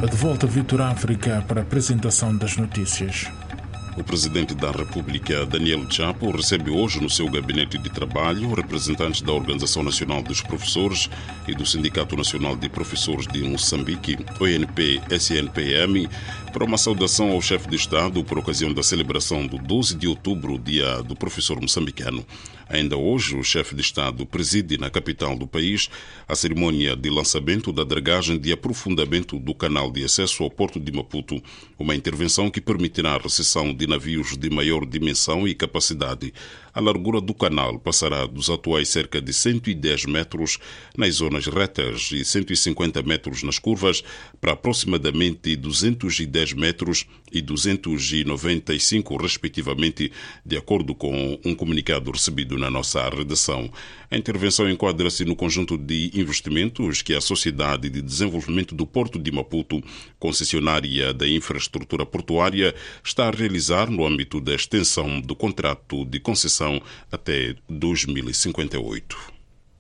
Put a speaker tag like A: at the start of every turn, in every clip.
A: De volta a Vitor África para a apresentação das notícias.
B: O presidente da República, Daniel Chapo, recebe hoje no seu gabinete de trabalho representantes da Organização Nacional dos Professores e do Sindicato Nacional de Professores de Moçambique, ONP-SNPM, para uma saudação ao chefe de Estado por ocasião da celebração do 12 de outubro, Dia do Professor Moçambicano. Ainda hoje, o chefe de Estado preside na capital do país a cerimônia de lançamento da dragagem de aprofundamento do canal de acesso ao porto de Maputo, uma intervenção que permitirá a recepção de navios de maior dimensão e capacidade. A largura do canal passará dos atuais cerca de 110 metros nas zonas retas e 150 metros nas curvas para aproximadamente 210 metros e 295, respectivamente, de acordo com um comunicado recebido na nossa redação. A intervenção enquadra-se no conjunto de investimentos que a Sociedade de Desenvolvimento do Porto de Maputo, concessionária da infraestrutura portuária, está a realizar no âmbito da extensão do contrato de concessão até 2058.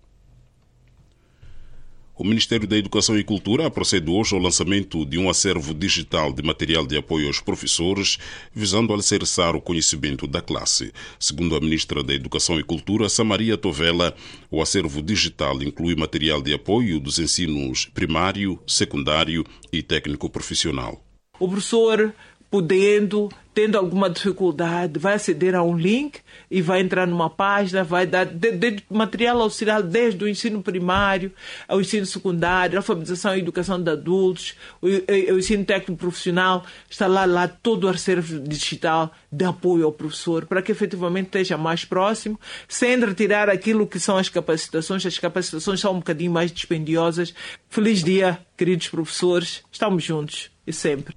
B: O Ministério da Educação e Cultura procede hoje ao lançamento de um acervo digital de material de apoio aos professores, visando alicerçar o conhecimento da classe. Segundo a Ministra da Educação e Cultura, Samaria Tovela, o acervo digital inclui material de apoio dos ensinos primário, secundário e técnico-profissional.
C: O professor, tendo alguma dificuldade, vai aceder a um link e vai entrar numa página, vai dar material auxiliar desde o ensino primário ao ensino secundário, alfabetização e educação de adultos, o ensino técnico profissional, está lá todo o acervo digital de apoio ao professor, para que efetivamente esteja mais próximo, sem retirar aquilo que são as capacitações. As capacitações são um bocadinho mais dispendiosas. Feliz dia, queridos professores, estamos juntos e sempre.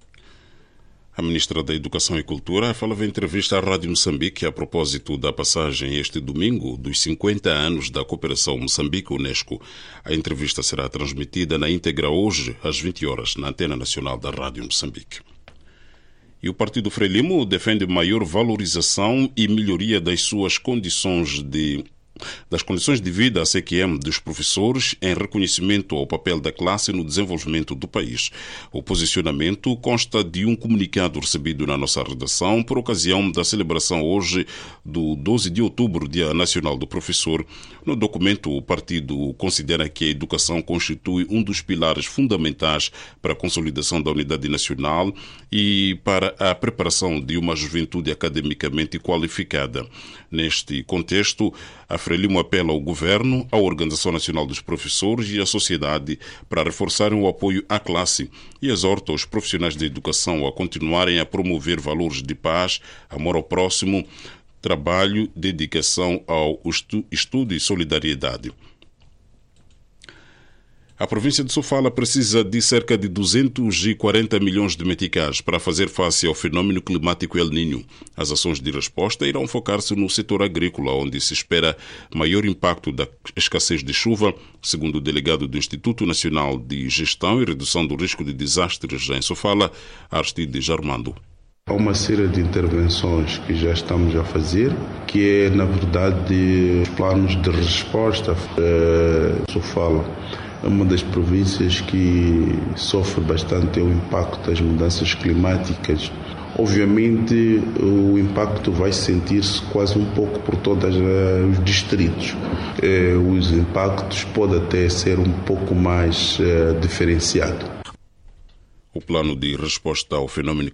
B: A Ministra da Educação e Cultura falava em entrevista à Rádio Moçambique a propósito da passagem este domingo dos 50 anos da Cooperação Moçambique-Unesco. A entrevista será transmitida na íntegra hoje, às 20 horas, na Antena Nacional da Rádio Moçambique. E o Partido Frelimo defende maior valorização e melhoria das suas condições de vida, a CQM, dos professores em reconhecimento ao papel da classe no desenvolvimento do país. O posicionamento consta de um comunicado recebido na nossa redação por ocasião da celebração hoje do 12 de outubro, Dia Nacional do Professor. No documento, o partido considera que a educação constitui um dos pilares fundamentais para a consolidação da unidade nacional e para a preparação de uma juventude academicamente qualificada. Neste contexto, a Frelimo apela ao Governo, à Organização Nacional dos Professores e à sociedade para reforçarem o apoio à classe e exorta os profissionais da educação a continuarem a promover valores de paz, amor ao próximo, trabalho, dedicação ao estudo e solidariedade. A província de Sofala precisa de cerca de 240 milhões de meticais para fazer face ao fenômeno climático El Niño. As ações de resposta irão focar-se no setor agrícola, onde se espera maior impacto da escassez de chuva, segundo o delegado do Instituto Nacional de Gestão e Redução do Risco de Desastres em Sofala, Aristides Armando.
D: Há uma série de intervenções que já estamos a fazer, que é, na verdade, os planos de resposta. Sofala é uma das províncias que sofre bastante o impacto das mudanças climáticas. Obviamente, o impacto vai sentir-se quase um pouco por todos os distritos. Os impactos podem até ser um pouco mais diferenciados.
B: O plano de resposta ao fenômeno